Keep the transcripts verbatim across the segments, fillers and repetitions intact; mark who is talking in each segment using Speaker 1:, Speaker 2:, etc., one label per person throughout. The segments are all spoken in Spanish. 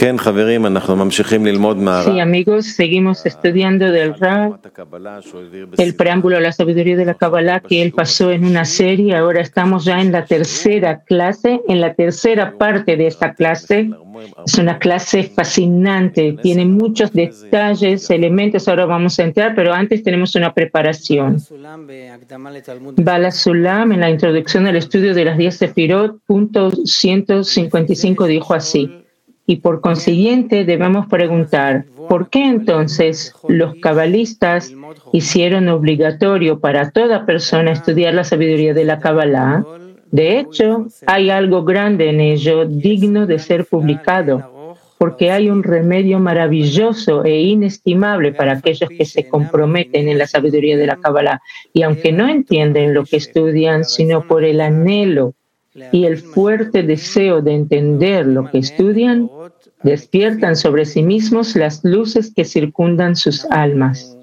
Speaker 1: Sí, amigos, seguimos estudiando del Rav, el preámbulo a la sabiduría de la Kabbalah que él pasó en una serie. Ahora estamos ya en la tercera clase, en la tercera parte de esta clase. Es una clase fascinante, tiene muchos detalles, elementos. Ahora vamos a entrar, pero antes tenemos una preparación. Bala Sulam, en la introducción al estudio de las diez Sefirot, punto ciento cincuenta y cinco, dijo así: y por consiguiente debemos preguntar, ¿por qué entonces los cabalistas hicieron obligatorio para toda persona estudiar la sabiduría de la Kabbalah? De hecho, hay algo grande en ello, digno de ser publicado, porque hay un remedio maravilloso e inestimable para aquellos que se comprometen en la sabiduría de la Kabbalah. Y aunque no entienden lo que estudian, sino por el anhelo y el fuerte deseo de entender lo que estudian, despiertan sobre sí mismos las luces que circundan sus almas.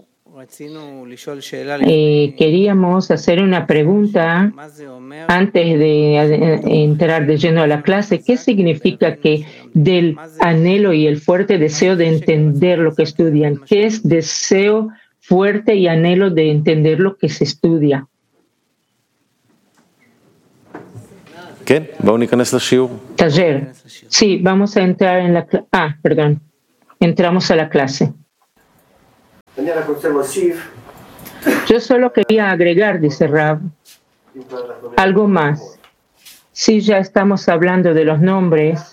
Speaker 1: Eh, queríamos hacer una pregunta antes de entrar de lleno a la clase. ¿Qué significa que del anhelo y el fuerte deseo de entender lo que estudian? ¿Qué es deseo fuerte y anhelo de entender lo que se estudia?
Speaker 2: ¿Qué?
Speaker 1: Taller. Sí, vamos a entrar en la clase. Ah, perdón. Entramos a la clase. Yo solo quería agregar, dice Rav, algo más. Si ya estamos hablando de los nombres,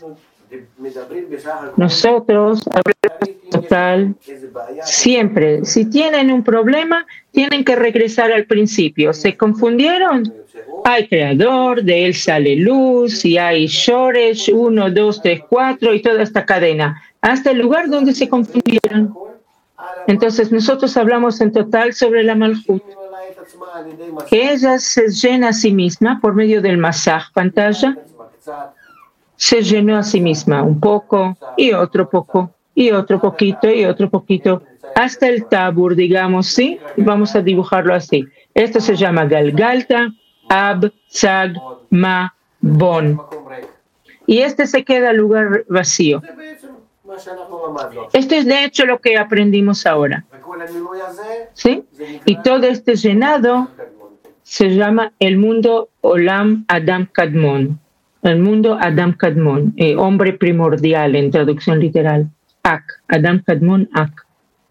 Speaker 1: nosotros hablamos total siempre. Si tienen un problema, tienen que regresar al principio. ¿Se confundieron? Hay creador, de él sale luz, y hay Shoresh, uno, dos, tres, cuatro, y toda esta cadena, hasta el lugar donde se confundieron. Entonces nosotros hablamos en total sobre la Malhut, que ella se llena a sí misma por medio del masaj, pantalla, se llenó a sí misma un poco, y otro poco, y otro poquito, y otro poquito, hasta el tabur, digamos, ¿sí? Vamos a dibujarlo así. Esto se llama Galgalta, Ab, Sag, Ma, Bon. Y este se queda al lugar vacío. Esto es de hecho lo que aprendimos ahora. ¿Sí? Y todo este llenado se llama el mundo Olam Adam Kadmon. El mundo Adam Kadmon, eh, hombre primordial en traducción literal. Ak, Adam Kadmon, Ak.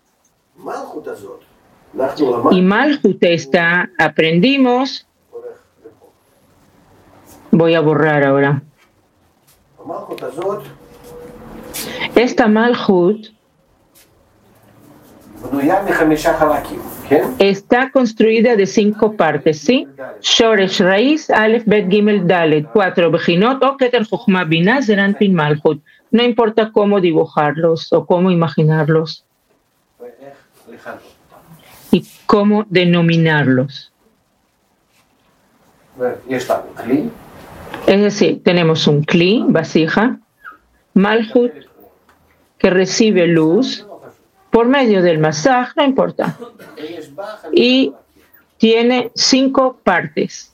Speaker 1: Y Malhut esta, aprendimos. Voy a borrar ahora. Esta Malhut está construida de cinco partes, ¿sí? Shoresh, raíz, Aleph, Bet, Gimel, Dalet, cuatro Bejinot, o Keter, Chochma, Binah, Zeranpin, Malhut. No importa cómo dibujarlos o cómo imaginarlos y cómo denominarlos. Es decir, tenemos un Kli, vasija, Malhut, que recibe luz por medio del masaj, no importa, y tiene cinco partes.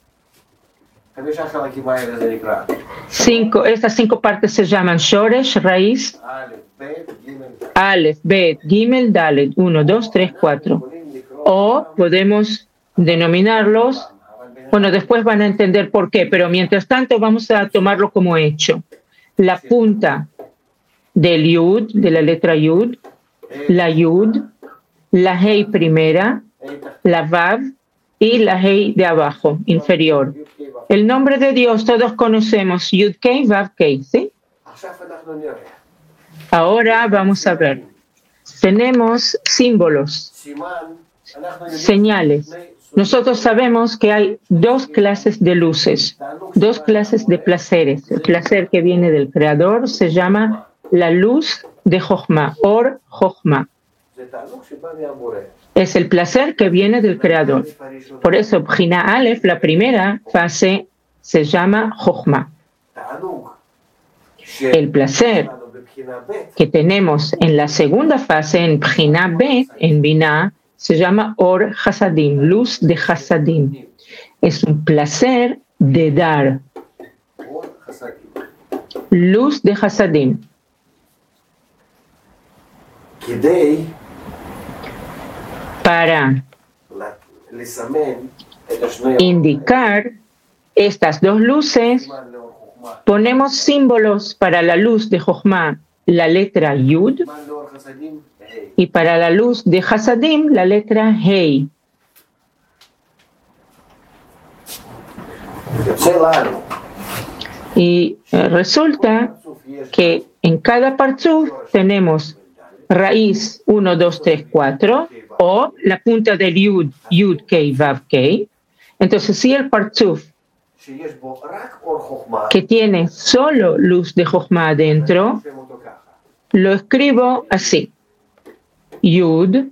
Speaker 1: Cinco, estas cinco partes se llaman Shoresh, raíz, Aleph, Bet, Gimel, Dalet, uno, dos, tres, cuatro. O podemos denominarlos. Bueno, después van a entender por qué, pero mientras tanto vamos a tomarlo como hecho. La punta del Yud, de la letra Yud, la Yud, la Hei primera, la Vav y la Hei de abajo, inferior. El nombre de Dios todos conocemos, Yud Kei, Vav Kei, ¿sí? Ahora vamos a ver. Tenemos símbolos, señales. Nosotros sabemos que hay dos clases de luces, dos clases de placeres. El placer que viene del Creador se llama la luz de Jochma, Or Jochma. Es el placer que viene del Creador. Por eso, Bjina Aleph, la primera fase, se llama Jochma. El placer que tenemos en la segunda fase, en Bjina Bet, en Binah, se llama Or Hasadim, luz de Hasadim. Es un placer de dar. Luz de Hasadim. Para indicar estas dos luces, ponemos símbolos para la luz de Jochma, la letra Yud, y para la luz de Hasadim, la letra Hei. Y eh, resulta que en cada partzuf tenemos raíz uno, dos, tres, cuatro, o la punta del Yud, Yud, Kei, Vav, Kei. Entonces, si el partzuf que tiene solo luz de Jochma adentro, lo escribo así. Yud,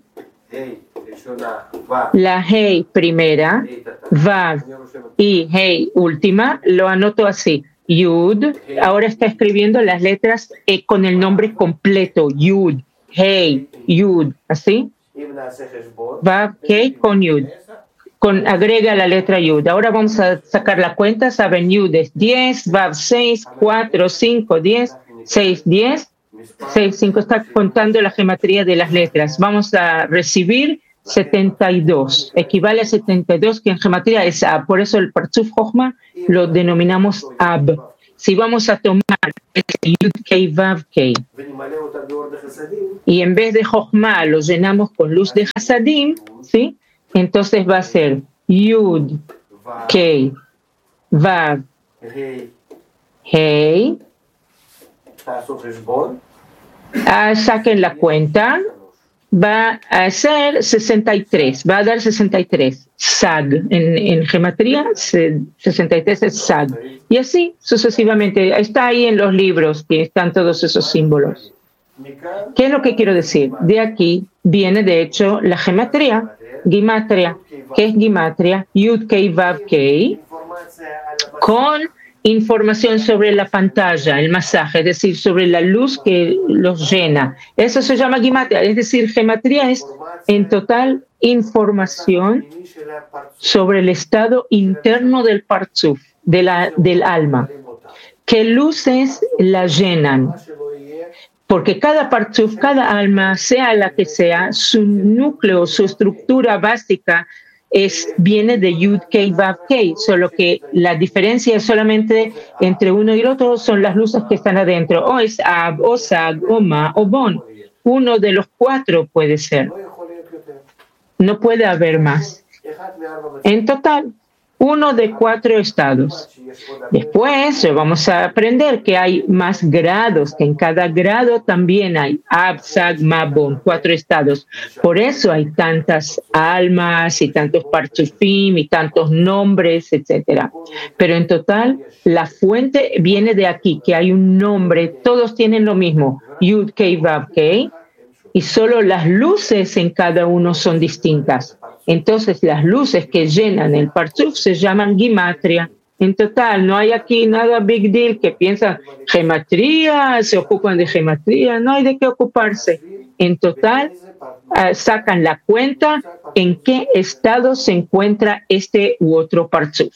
Speaker 1: la Hei primera, Vav y Hei última, lo anoto así. Yud, ahora está escribiendo las letras eh, con el nombre completo. Yud, Hei, Yud, ¿así? Vav, Hei con Yud. Con, agrega la letra Yud. Ahora vamos a sacar la cuenta. Saben, Yud es diez, Vav seis, cuatro, cinco, diez, seis, diez, seis, cinco. Está contando la gematría de las letras. Vamos a recibir setenta y dos. Equivale a setenta y dos, que en gematría es Ab. Por eso el Partzuf Jochma lo denominamos Ab. Si vamos a tomar este Yud, Kei, Vav, Kei, y en vez de Jochma lo llenamos con luz de Hasadim, ¿sí? Entonces va a ser Yud, Kei, Vav, Hei. Ah, saquen la cuenta. Va a ser sesenta y tres. Va a dar sesenta y tres. Sag. En, en gematría, sesenta y tres es Sag. Y así sucesivamente. Está ahí en los libros que están todos esos símbolos. ¿Qué es lo que quiero decir? De aquí viene, de hecho, la gematría. Gimatria. ¿Qué es gimatria? Yud, Kei, Vav, Kei. Con información sobre la pantalla, el masaje, es decir, sobre la luz que los llena. Eso se llama gimatria. Es decir, gematría es en total información sobre el estado interno del partzuf, de la, del alma. ¿Qué luces la llenan? Porque cada partzuf, cada alma, sea la que sea, su núcleo, su estructura básica es, viene de Yud, Kei, Vav, Kei, solo que la diferencia es solamente entre uno y el otro son las luces que están adentro. O es Ab, o Sag, o Ma, o Bon. Uno de los cuatro puede ser. No puede haber más. En total, uno de cuatro estados. Después vamos a aprender que hay más grados, que en cada grado también hay Ab, Sag, Ma, Bon, cuatro estados. Por eso hay tantas almas y tantos partzufim y tantos nombres, etcétera. Pero en total, la fuente viene de aquí, que hay un nombre, todos tienen lo mismo, Yud, Kei, Vav, Kei, y solo las luces en cada uno son distintas. Entonces, las luces que llenan el partzuf se llaman gimatria. En total, no hay aquí nada big deal que piensan gematría, se ocupan de gematría, no hay de qué ocuparse. En total, uh, sacan la cuenta en qué estado se encuentra este u otro partzuf.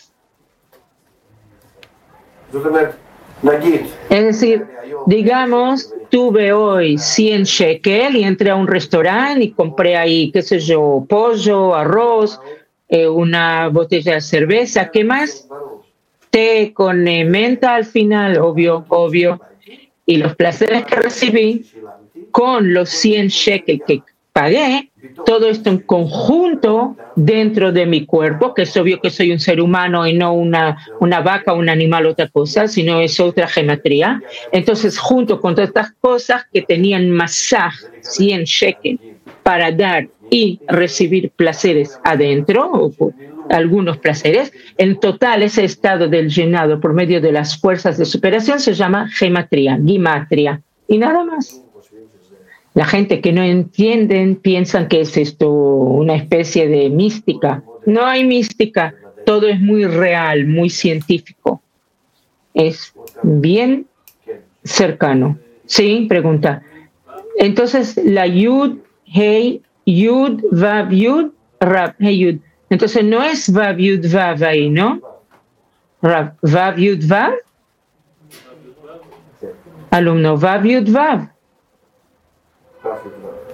Speaker 1: Es decir, digamos, tuve hoy cien shekel y entré a un restaurante y compré ahí, qué sé yo, pollo, arroz, eh, una botella de cerveza, ¿qué más? Té con eh, menta al final, obvio, obvio. Y los placeres que recibí con los cien shekel que pagué, todo esto en conjunto dentro de mi cuerpo, que es obvio que soy un ser humano y no una, una vaca, un animal, otra cosa, sino es otra gematría. Entonces, junto con todas estas cosas que tenían masaj, cien shekel, para dar y recibir placeres adentro, o algunos placeres, en total ese estado del llenado por medio de las fuerzas de superación se llama gematría, gimatria, y nada más. La gente que no entienden piensan que es esto una especie de mística. No hay mística, todo es muy real, muy científico. Es bien cercano. ¿Sí? Pregunta. Entonces, la Yud, Hei, Yud, Vav, Yud, Rab, Hei, Yud. Entonces, no es Vav, Yud, Vav ahí, ¿no? Rab, Vav, Yud, Vav. Alumno, Vav, Yud, Vav.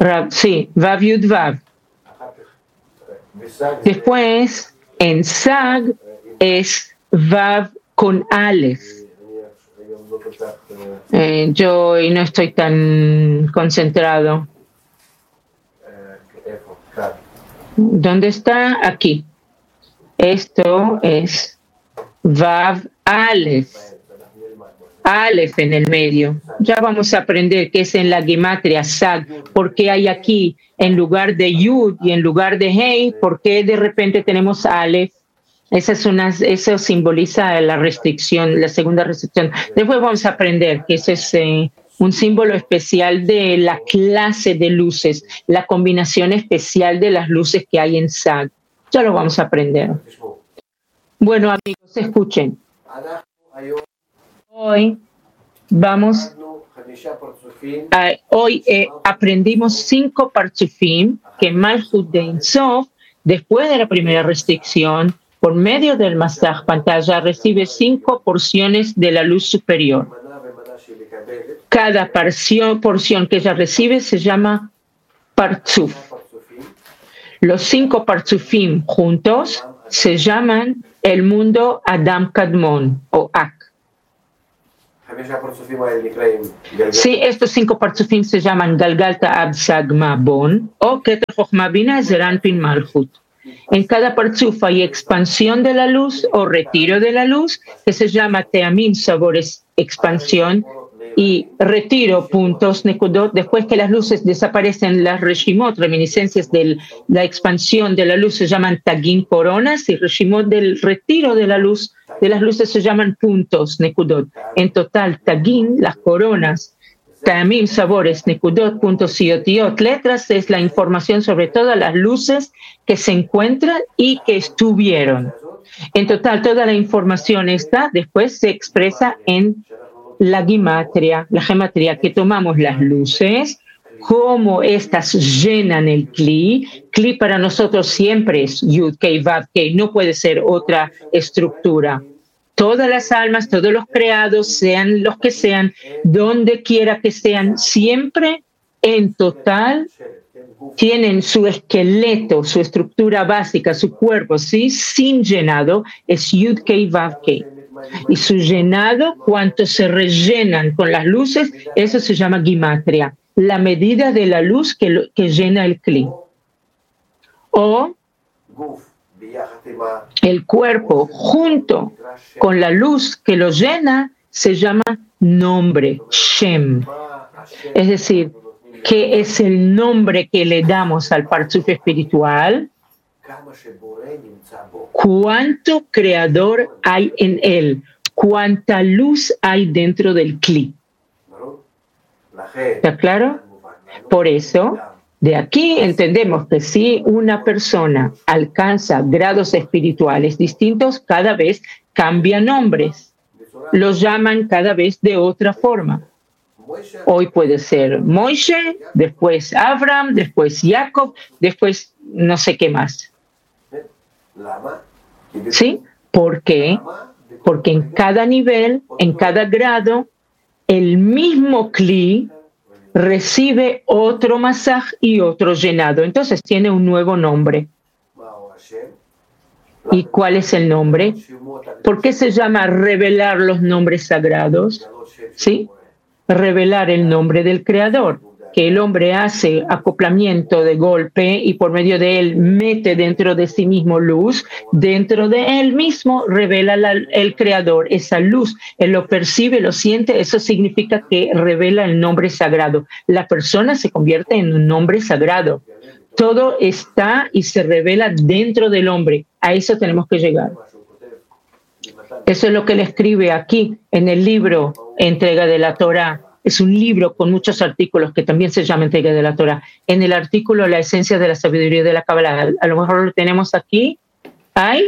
Speaker 1: Rab, sí, Vav Yud Vav. Después, en Sag es Vav con Aleph. Eh, yo hoy no estoy tan concentrado. ¿Dónde está? Aquí. Esto es Vav Aleph. Aleph en el medio. Ya vamos a aprender qué es en la gematria Sag, por qué hay aquí en lugar de Yud y en lugar de Hei, por qué de repente tenemos Aleph. Esa es una, eso simboliza la restricción, la segunda restricción. Después vamos a aprender que ese es eh, un símbolo especial de la clase de luces, la combinación especial de las luces que hay en Sag. Ya lo vamos a aprender. Bueno, amigos, escuchen. Hoy vamos a, hoy eh, aprendimos cinco partzufim que Malchut de Ein Sof, después de la primera restricción, por medio del masaj pantalla, recibe cinco porciones de la luz superior. Cada porción, porción que ella recibe se llama partzuf. Los cinco partzufim juntos se llaman el mundo Adam Kadmon o Ak. Sí, estos cinco partzufim se llaman Galgalta Ab Sagma Bon o Keter Chochma Bina Zeran Pin Malchut. En cada partzuf hay expansión de la luz o retiro de la luz, que se llama Teamim, sabores, expansión, y retiro, puntos, nekudot. Después que las luces desaparecen, las reshimot, reminiscencias de la expansión de la luz, se llaman tagim, coronas, y reshimot del retiro de la luz, de las luces, se llaman puntos, nekudot. En total, tagim, las coronas, Tamim, sabores, nekudot, puntos y otiot, letras, es la información sobre todas las luces que se encuentran y que estuvieron. En total, toda la información está, después se expresa en la gematria, la gematria, que tomamos las luces, cómo estas llenan el Kli. Kli para nosotros siempre es Yud, Kei, Vav, Kei, no puede ser otra estructura. Todas las almas, todos los creados, sean los que sean, donde quiera que sean, siempre en total tienen su esqueleto, su estructura básica, su cuerpo, ¿sí? Sin llenado, es Yud Kei Vav Kei. Y su llenado, cuanto se rellenan con las luces, eso se llama gematria, la medida de la luz que, lo, que llena el Kli. O el cuerpo junto con la luz que lo llena se llama nombre, Shem. Es decir, ¿qué es el nombre que le damos al partzuf espiritual? ¿Cuánto creador hay en él? ¿Cuánta luz hay dentro del Kli? ¿Está claro? Por eso, de aquí entendemos que si una persona alcanza grados espirituales distintos, cada vez cambia nombres. Los llaman cada vez de otra forma. Hoy puede ser Moishe, después Abraham, después Jacob, después no sé qué más. ¿Sí? ¿Por qué? Porque en cada nivel, en cada grado, el mismo Kli recibe otro masaj y otro llenado. Entonces tiene un nuevo nombre. ¿Y cuál es el nombre? ¿Por qué se llama revelar los nombres sagrados? ¿Sí? Revelar el nombre del Creador, que el hombre hace acoplamiento de golpe y por medio de él mete dentro de sí mismo luz, dentro de él mismo revela la, el Creador, esa luz, él lo percibe, lo siente, eso significa que revela el nombre sagrado. La persona se convierte en un nombre sagrado. Todo está y se revela dentro del hombre. A eso tenemos que llegar. Eso es lo que él escribe aquí en el libro Entrega de la Torá. Es un libro con muchos artículos que también se llama Entrega de la Torá. En el artículo La esencia de la sabiduría de la Kabbalah, a lo mejor lo tenemos aquí. ¿Hay?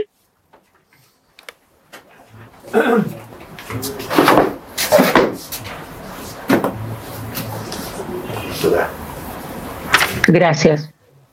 Speaker 1: Gracias.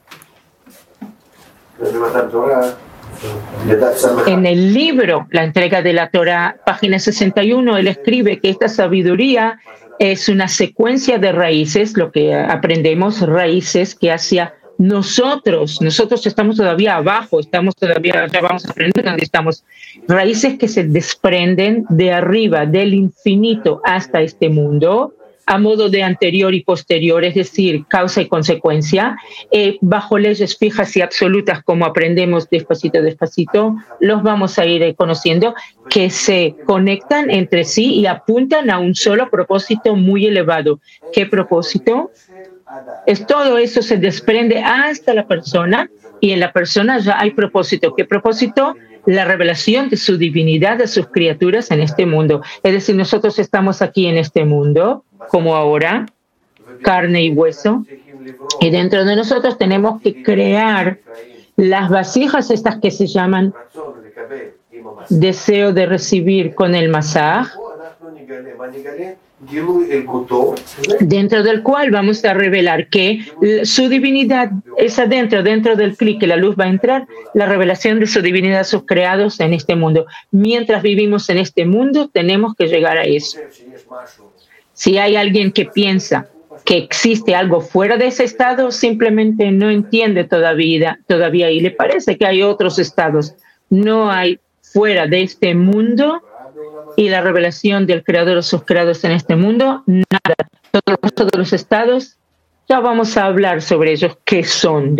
Speaker 1: En el libro La Entrega de la Torá, página sesenta y uno, él escribe que esta sabiduría es una secuencia de raíces, lo que aprendemos, raíces que hacia nosotros, nosotros estamos todavía abajo, estamos todavía, ya vamos a aprender dónde estamos, raíces que se desprenden de arriba, del infinito hasta este mundo, a modo de anterior y posterior, es decir, causa y consecuencia, eh, bajo leyes fijas y absolutas, como aprendemos despacito, despacito, los vamos a ir eh, conociendo, que se conectan entre sí y apuntan a un solo propósito muy elevado. ¿Qué propósito? Es todo eso se desprende hasta la persona, y en la persona ya hay propósito. ¿Qué propósito? La revelación de su divinidad a sus criaturas en este mundo. Es decir, nosotros estamos aquí en este mundo, como ahora, carne y hueso, y dentro de nosotros tenemos que crear las vasijas estas que se llaman deseo de recibir con el masaj, dentro del cual vamos a revelar que su divinidad es adentro, dentro del clic que la luz va a entrar, la revelación de su divinidad a sus creados en este mundo. Mientras vivimos en este mundo, tenemos que llegar a eso. Si hay alguien que piensa que existe algo fuera de ese estado, simplemente no entiende todavía, todavía y le parece que hay otros estados. No hay fuera de este mundo y la revelación del creador o sus creados en este mundo, nada. Todos los estados, ya vamos a hablar sobre ellos, qué son.